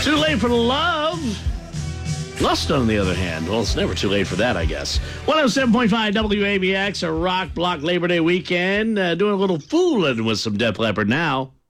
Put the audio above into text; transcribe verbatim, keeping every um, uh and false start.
Too late for love. Lust, on the other hand. Well, it's never too late for that, I guess. one oh seven point five W A B X, a rock block Labor Day weekend. Uh, doing a little fooling with some Def Leppard now.